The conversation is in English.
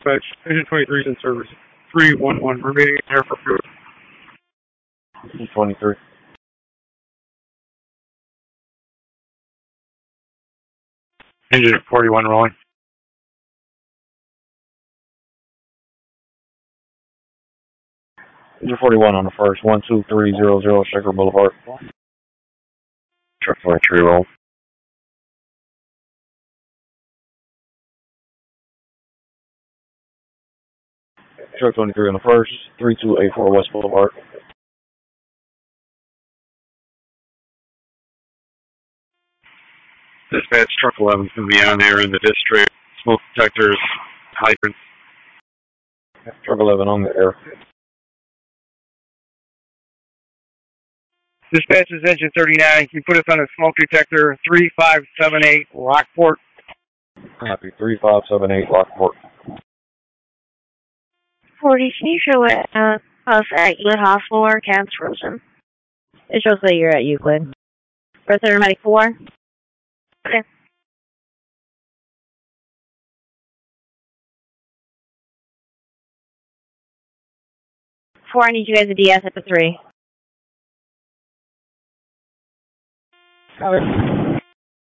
Dispatch, Engine 23 is in service. 311, remaining in air for fuel. 23. Engine 41 rolling. Engine 41 on the first, 12300 Shaker Boulevard. Truck 23 roll. Truck 23 on the first, 3284 West Boulevard. Dispatch, truck 11 is going to be on there in the district. Smoke detectors, hydrants. Truck 11 on the air. Dispatch is engine 39. You put us on a smoke detector, 3578 Rockport. Copy, 3578 Lockport. 40, can you show us at Euclid Hospital or Camps Frozen? It shows that you're at Euclid. For Thermedic 4? Okay. 4, I need you guys to DS at the 3. Covered.